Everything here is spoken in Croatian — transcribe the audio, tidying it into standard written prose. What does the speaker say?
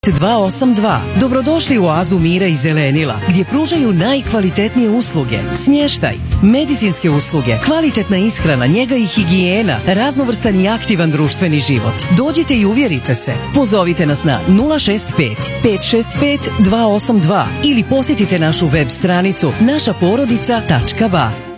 282. Dobrodošli u oazu mira i zelenila, gdje pružaju najkvalitetnije usluge. Smještaj, medicinske usluge, kvalitetna ishrana, njega i higijena, raznovrstan i aktivan društveni život. Dođite i uvjerite se. Pozovite nas na 065 565 282 ili posjetite našu web stranicu našaporodica.ba.